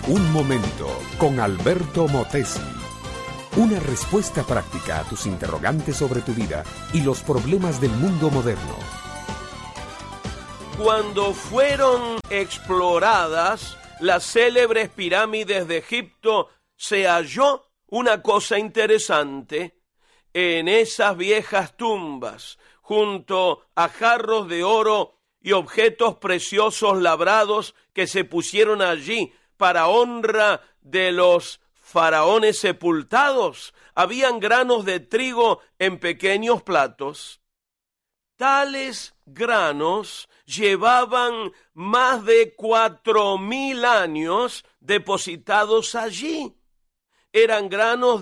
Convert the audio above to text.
Un momento con Alberto Motesi. Una respuesta práctica a tus interrogantes sobre tu vida y los problemas del mundo moderno. Cuando fueron exploradas las célebres pirámides de Egipto, se halló una cosa interesante. En esas viejas tumbas, junto a jarros de oro y objetos preciosos labrados que se pusieron allí para honra de los faraones sepultados, habían granos de trigo en pequeños platos. Tales granos llevaban más de 4.000 años depositados allí. Eran granos